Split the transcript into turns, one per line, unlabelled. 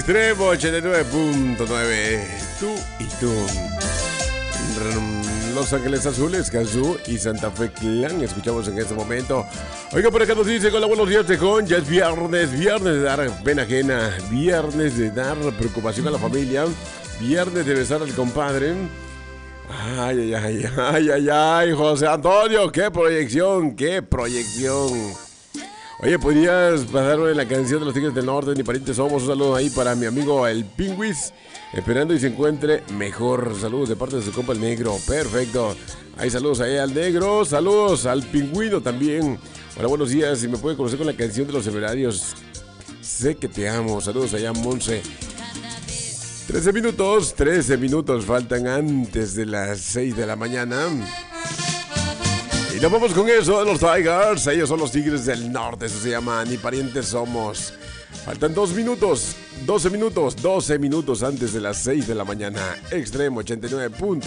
Extremo 89.9. Tú y tú. Los Ángeles Azules, Cazú y Santa Fe Clan. Escuchamos en este momento. Oiga, por acá nos dice: hola, buenos días, Tejón. Ya es viernes de dar pena ajena, viernes de dar preocupación a la familia, viernes de besar al compadre. Ay, ay, ay, ay, ay, ay, José Antonio, qué proyección, qué proyección. Oye, ¿podrías pasarme la canción de los Tigres del Norte? Ni parientes somos. Un saludo ahí para mi amigo el Pingüis, esperando y se encuentre mejor. Saludos de parte de su compa el Negro. Perfecto. Hay saludos ahí al Negro. Saludos al Pingüino también. Hola, buenos días. Si me puede conocer con la canción de los Semerarios, Sé que te amo. Saludos allá, Monse. 13 minutos faltan antes de las 6 de la mañana. Y nos vamos con eso de los Tigers. Ellos son los Tigres del Norte. Eso se llama Ni Parientes Somos. Faltan 12 minutos antes de las 6 de la mañana. Extremo 89.